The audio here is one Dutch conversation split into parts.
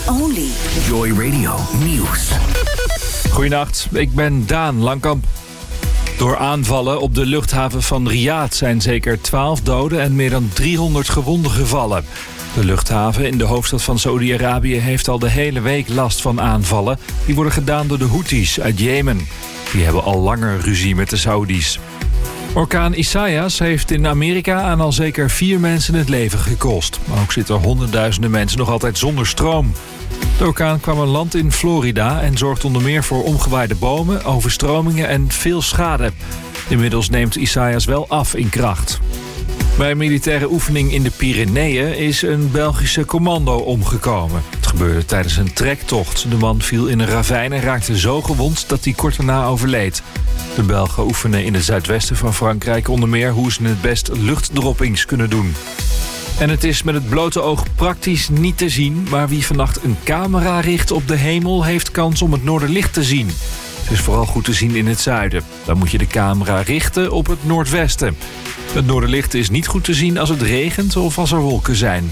only. Joy Radio Nieuws. Goedenacht, ik ben Daan Langkamp. Door aanvallen op de luchthaven van Riyadh zijn zeker 12 doden en meer dan 300 gewonden gevallen. De luchthaven in de hoofdstad van Saoedi-Arabië heeft al de hele week last van aanvallen. Die worden gedaan door de Houthis uit Jemen. Die hebben al langer ruzie met de Saoedi's. Orkaan Isaias heeft in Amerika aan al zeker 4 mensen het leven gekost. Maar ook zitten honderdduizenden mensen nog altijd zonder stroom. De orkaan kwam aan land in Florida en zorgt onder meer voor omgewaaide bomen, overstromingen en veel schade. Inmiddels neemt Isaias wel af in kracht. Bij een militaire oefening in de Pyreneeën is een Belgische commando omgekomen. Het gebeurde tijdens een trektocht. De man viel in een ravijn en raakte zo gewond dat hij kort daarna overleed. De Belgen oefenen in het zuidwesten van Frankrijk onder meer hoe ze het best luchtdroppings kunnen doen. En het is met het blote oog praktisch niet te zien, maar wie vannacht een camera richt op de hemel heeft kans om het noorderlicht te zien. Het is vooral goed te zien in het zuiden. Dan moet je de camera richten op het noordwesten. Het noorderlicht is niet goed te zien als het regent of als er wolken zijn.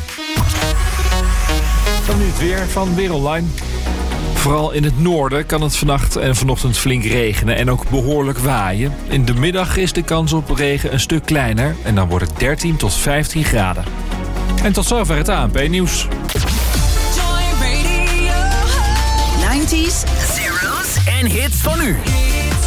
Dan nu het weer van Weer Online. Vooral in het noorden kan het vannacht en vanochtend flink regenen en ook behoorlijk waaien. In de middag is de kans op regen een stuk kleiner en dan wordt het 13 tot 15 graden. En tot zover het ANP-nieuws. Joy Radio. 90s, Zeros en hits van nu.